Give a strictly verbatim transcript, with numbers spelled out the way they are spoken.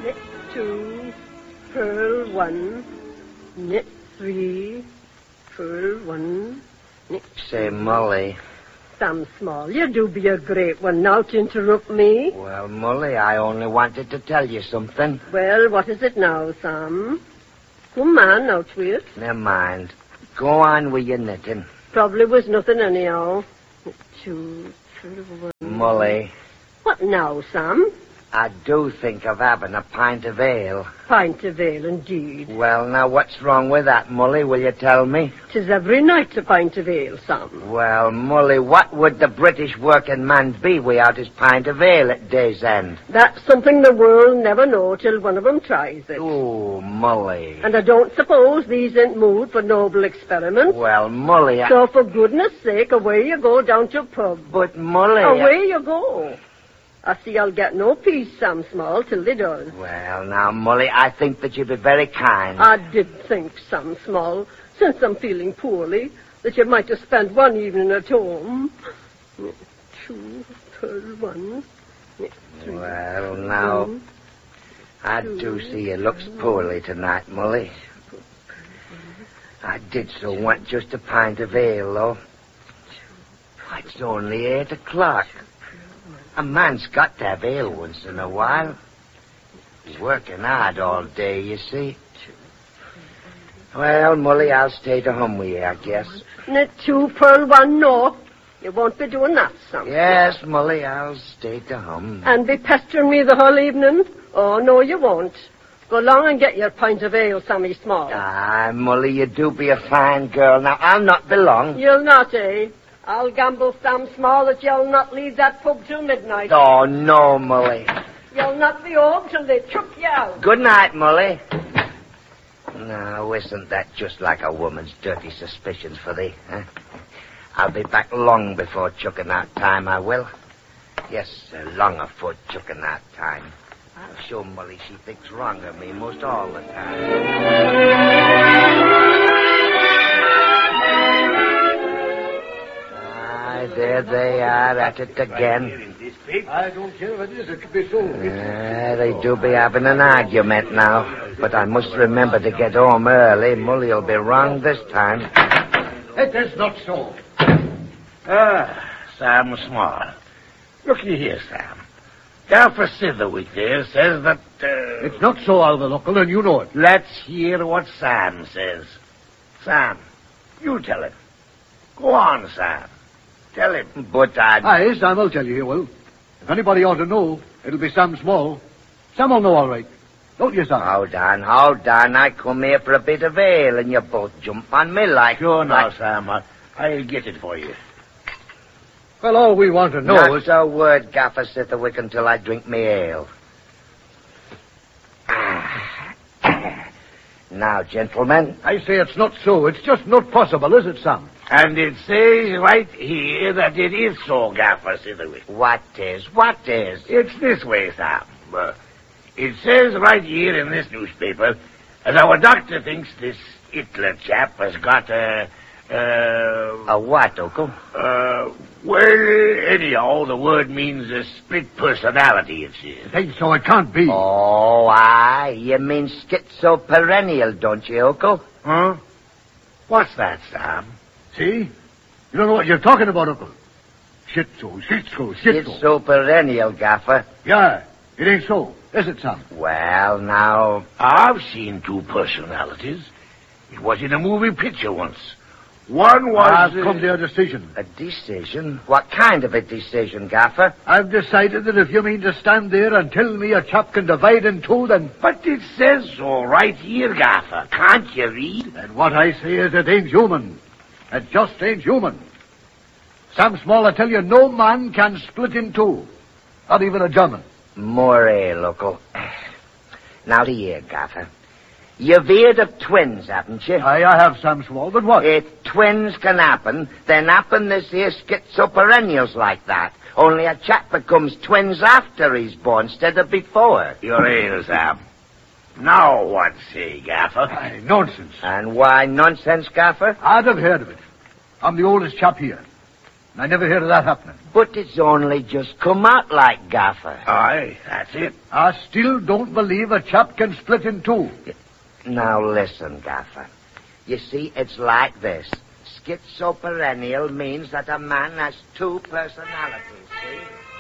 Knit two, purl one, knit three, purl one, knit two. Say, Molly. Sam Small, you do be a great one now to interrupt me. Well, Molly, I only wanted to tell you something. Well, what is it now, Sam? Come on, now, Tweet. Never mind. Go on with your knitting. Probably was nothing anyhow. Two, two, one. Molly. What now, Sam? I do think of having a pint of ale. Pint of ale, indeed. Well, now, what's wrong with that, Molly? Will you tell me? 'Tis every night a pint of ale, Sam. Well, Molly, what would the British working man be without his pint of ale at day's end? That's something the world never know till one of 'em tries it. Oh, Molly. And I don't suppose these ain't mood for noble experiments. Well, Molly, I... So for goodness sake, away you go down to a pub. But, Molly... Away I... you go. I see I'll get no peace, Sam Small, till they does. Well, now, Molly, I think that you'd be very kind. I did think, Sam Small, since I'm feeling poorly, that you might have spent one evening at home. Two, third one, three. Well, now, one, I two, do see you looks poorly tonight, Molly. I did so want just a pint of ale, though. It's only eight o'clock. A man's got to have ale once in a while. He's working hard all day, you see. Well, Molly, I'll stay to home with you, I guess. Knit two, pearl one, no. You won't be doing that, Sam. Yes, Molly, I'll stay to home. And be pestering me the whole evening? Oh, no, you won't. Go along and get your pint of ale, Sammy Small. Ah, Molly, you do be a fine girl. Now, I'll not be long. You'll not, eh? I'll gamble, Sam Small, that you'll not leave that pub till midnight. Oh, no, Molly. You'll not be home till they chuck you out. Good night, Molly. Now, isn't that just like a woman's dirty suspicions for thee, huh? I'll be back long before chucking out time, I will. Yes, uh, long afore chucking out time. I'll show Molly she thinks wrong of me most all the time. There they are at it again. I don't care what it is, it could be so. Uh, they do be having an argument now. But I must remember to get home early. Molly'll be wrong this time. It is not so. Ah, Sam Small. Looky here, Sam. Gaffer Sitherwick there says that... Uh... It's not so, Alvin, uncle, and you know it. Let's hear what Sam says. Sam, you tell him. Go on, Sam. Tell him. But I... Aye, Sam, I'll tell you, he will. If anybody ought to know, it'll be Sam Small. Sam will know all right. Don't you, Sam? Hold on, hold on. I come here for a bit of ale, and you both jump on me like... Sure now, like... Sam. I, I'll get it for you. Well, all we want to know Not is... a word, Gaffer Sitherwick, until I drink me ale. Now, gentlemen... I say it's not so. It's just not possible, is it, Sam? And it says right here that it is so, Gaffer Sitherwick. What is? What is? It's this way, Sam. Uh, it says right here in this newspaper that our doctor thinks this Hitler chap has got a... Uh, a what, Uncle? Uh, well, anyhow, the word means a split personality, it says. It ain't so, it can't be. Oh, aye. You mean schizoperennial, don't you, Uncle? Huh? What's that, Sam? See? You don't know what you're talking about, Uncle. Schizo, schizo, schizo. Schizoperennial, Gaffer. Yeah, it ain't so, is it, Sam? Well, now... I've seen two personalities. It was in a movie picture once. One was... I've uh, come to a decision. A decision? What kind of a decision, Gaffer? I've decided that if you mean to stand there and tell me a chap can divide in two, then... But it says so right here, Gaffer. Can't you read? And what I say is it ain't human. It just ain't human. Sam Small, I tell you, no man can split in two. Not even a German. More ale, Uncle. Now to hear, Gaffer. You've heard of twins, haven't you? Aye, I have, Sam Small, but what? If twins can happen, then happen this here schizoperennials like that. Only a chap becomes twins after he's born instead of before. You're ale, Sam. Now what say, Gaffer? Aye, nonsense. And why nonsense, Gaffer? I'd have heard of it. I'm the oldest chap here. I never hear of that happening. But it's only just come out like, Gaffer. Aye, that's it. I still don't believe a chap can split in two. Now listen, Gaffer. You see, it's like this. Schizoperennial means that a man has two personalities, see?